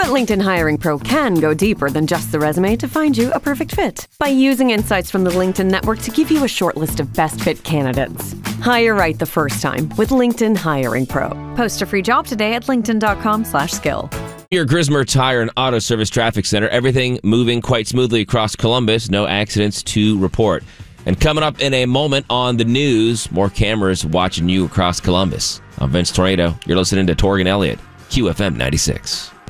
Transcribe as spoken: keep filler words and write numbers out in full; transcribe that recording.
But LinkedIn Hiring Pro can go deeper than just the resume to find you a perfect fit. By using insights from the LinkedIn Network to give you a short list of best fit candidates. Hire right the first time with LinkedIn Hiring Pro. Post a free job today at linkedin.com slash skill. Your Grismer Tire and Auto Service Traffic Center. Everything moving quite smoothly across Columbus. No accidents to report. And coming up in a moment on the news, more cameras watching you across Columbus. I'm Vince Tornado. You're listening to Torgan Elliott, Q F M ninety-six.